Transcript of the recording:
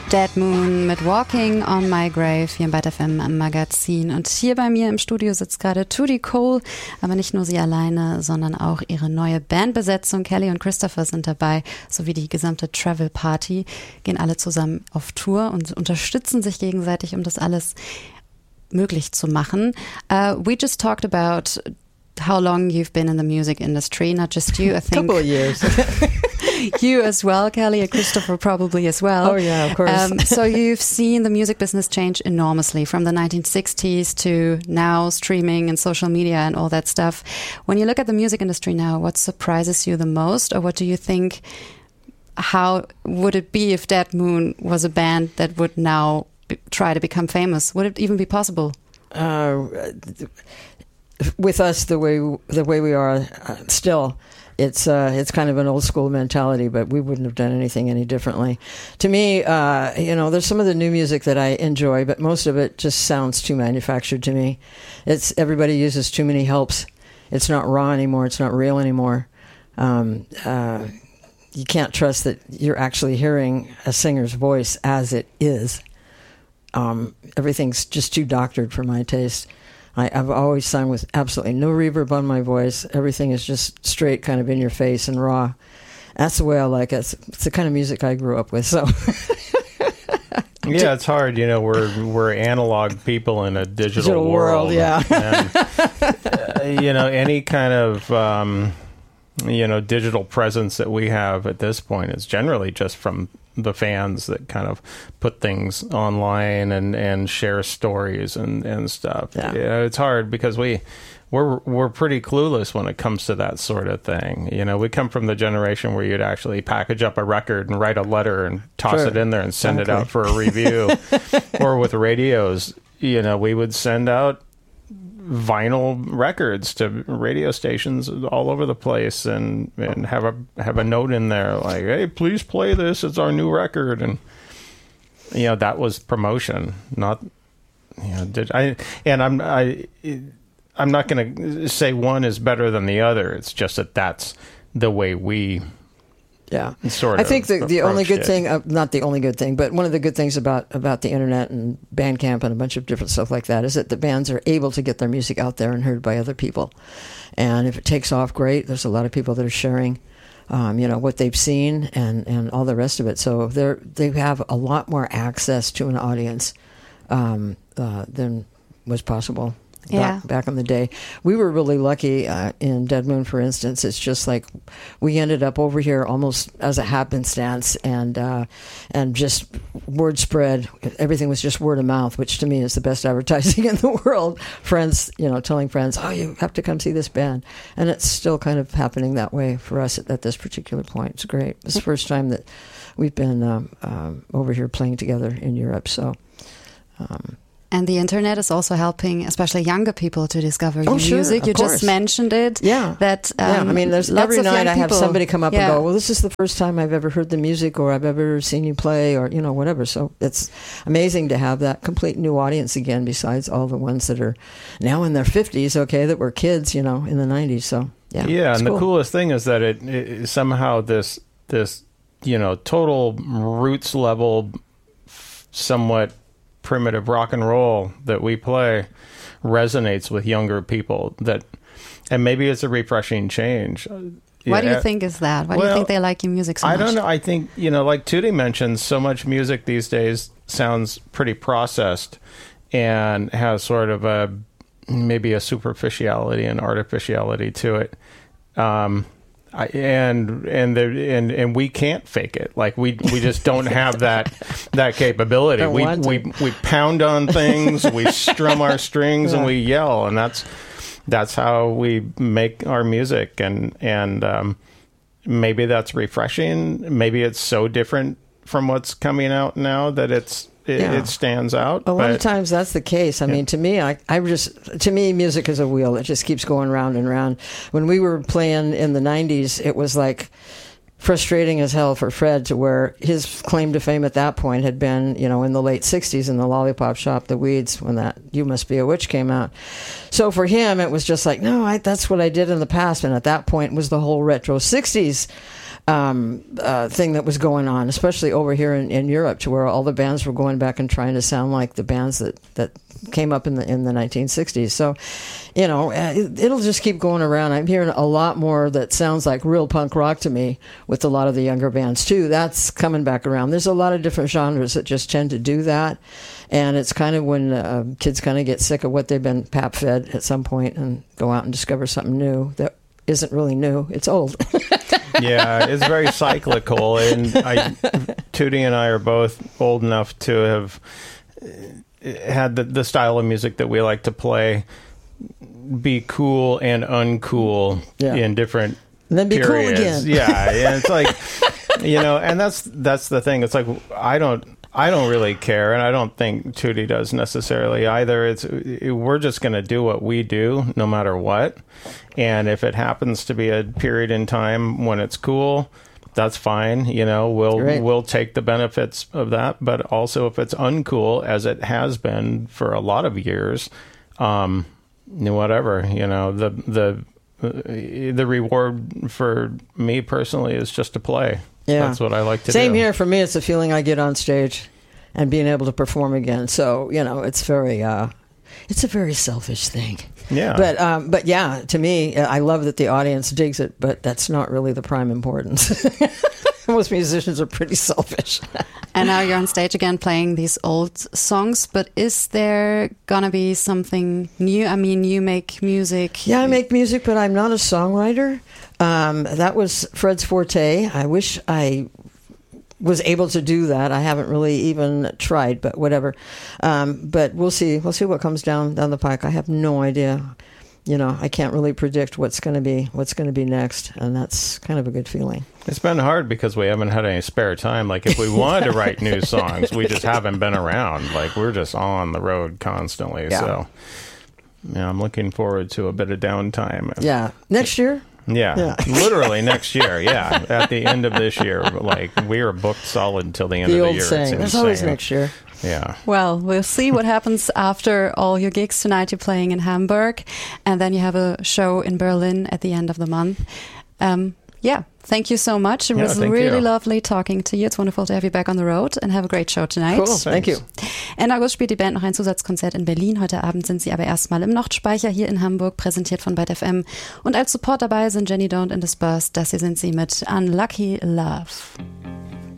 Dead Moon mit Walking on My Grave hier im Byte FM Magazin. Und hier bei mir im Studio sitzt gerade Tutti Cole, aber nicht nur sie alleine, sondern auch ihre neue Bandbesetzung. Kelly und Christopher sind dabei, sowie die gesamte Travel Party. Gehen alle zusammen auf Tour und unterstützen sich gegenseitig, um das alles möglich zu machen. We just talked about how long you've been in the music industry, not just you, I think. Couple of years. You as well, Kelly, and Christopher probably as well. Oh, yeah, of course. So you've seen the music business change enormously from the 1960s to now streaming and social media and all that stuff. When you look at the music industry now, what surprises you the most, or what do you think, how would it be if Dead Moon was a band that would now try to become famous? Would it even be possible? With us, the way we are still, it's kind of an old school mentality, but we wouldn't have done anything any differently. To me, there's some of the new music that I enjoy, but most of it just sounds too manufactured to me. Everybody uses too many helps. It's not raw anymore. It's not real anymore. You can't trust that you're actually hearing a singer's voice as it is. Everything's just too doctored for my taste. I've always sung with absolutely no reverb on my voice. Everything is just straight, kind of in your face and raw. That's the way I like it. It's the kind of music I grew up with. So, yeah, it's hard. We're analog people in a digital world. Yeah, and, any kind of digital presence that we have at this point is generally just from the fans that kind of put things online and share stories and stuff. Yeah. It's hard because we're pretty clueless when it comes to that sort of thing. We come from the generation where you'd actually package up a record and write a letter and toss it in there and send it out for a review. Or with radios, we would send out vinyl records to radio stations all over the place and have a note in there like, hey, please play this, it's our new record. And that was promotion, not I'm not going to say one is better than the other. It's just that's the way we sort of. I think the only good thing, not the only good thing, but one of the good things about the internet and Bandcamp and a bunch of different stuff like that is that the bands are able to get their music out there and heard by other people. And if it takes off, great. There's a lot of people that are sharing, what they've seen and all the rest of it. So they have a lot more access to an audience than was possible. Back in the day. We were really lucky in Dead Moon, for instance. It's just like we ended up over here almost as a happenstance, and just word spread. Everything was just word of mouth, which to me is the best advertising in the world. Friends, telling friends, oh, you have to come see this band. And it's still kind of happening that way for us at this particular point. It's great. It's the first time that we've been over here playing together in Europe, so... And the internet is also helping, especially younger people, to discover your music. You just mentioned it. Yeah. There's every night I have somebody come up and go, well, this is the first time I've ever heard the music, or I've ever seen you play, or, whatever. So it's amazing to have that complete new audience again, besides all the ones that are now in their 50s, that were kids, in the 90s. So, yeah. Yeah, and cool. The coolest thing is that it somehow this total roots level, somewhat primitive rock and roll that we play resonates with younger people, and maybe it's a refreshing change. Why do you think is that? Why do you think they like your music so much? I don't know. I think, like Tutti mentioned, so much music these days sounds pretty processed and has sort of maybe a superficiality and artificiality to it. And we can't fake it. Like we just don't have that capability. We pound on things, we strum our strings, and we yell, and that's how we make our music. And maybe that's refreshing. Maybe it's so different from what's coming out now that it stands out. A lot of times that's the case. I mean, to me, music is a wheel. It just keeps going round and round. When we were playing in the 90s, it was like frustrating as hell for Fred, to where his claim to fame at that point had been, in the late 60s in the Lollipop Shop, The Weeds, when that You Must Be a Witch came out. So for him, it was just like, no, that's what I did in the past. And at that point was the whole retro 60s thing that was going on, especially over here in Europe, to where all the bands were going back and trying to sound like the bands that came up in the 1960s. So, it'll just keep going around. I'm hearing a lot more that sounds like real punk rock to me with a lot of the younger bands too. That's coming back around. There's a lot of different genres that just tend to do that, and it's kind of when kids kind of get sick of what they've been pap fed at some point and go out and discover something new that isn't really new. It's old. Yeah, it's very cyclical, and Tootie and I are both old enough to have had the style of music that we like to play be cool and uncool in different and then be periods. Cool again. Yeah, and it's like, and that's the thing. It's like I don't really care, and I don't think Tootie does necessarily either. We're just going to do what we do no matter what, and if it happens to be a period in time when it's cool, that's fine. We'll take the benefits of that. But also, if it's uncool, as it has been for a lot of years, whatever. The reward for me personally is just to play. Yeah. That's what I like to do. Same here for me. It's the feeling I get on stage and being able to perform again. So, it's it's a very selfish thing. Yeah. But yeah, to me, I love that the audience digs it, but that's not really the prime importance. Most musicians are pretty selfish. And now you're on stage again playing these old songs, but is there gonna be something new? I mean, you make music. Yeah, I make music, but I'm not a songwriter. That was Fred's forte. I wish I was able to do that. I haven't really even tried, but whatever. But we'll see. We'll see what comes down the pike. I have no idea. I can't really predict what's going to be next, and that's kind of a good feeling. It's been hard because we haven't had any spare time. Like, if we wanted to write new songs, we just haven't been around. Like, we're just on the road constantly. Yeah. So, I'm looking forward to a bit of downtime. Yeah. Next year? Yeah. Literally next year. Yeah. At the end of this year. Like, we are booked solid until the end of the year. Saying. That's always next year. Yeah. Well, we'll see what happens after all your gigs tonight. You're playing in Hamburg, and then you have a show in Berlin at the end of the month. Thank you so much. It was really lovely talking to you. It's wonderful to have you back on the road, and have a great show tonight. Cool, thank you. Ende August spielt die Band noch ein Zusatzkonzert in Berlin. Heute Abend sind sie aber erstmal im Nachtspeicher hier in Hamburg, präsentiert von Byte FM. Und als Support dabei sind Jenny Don't and Dispersed. Das hier sind sie mit Unlucky Love.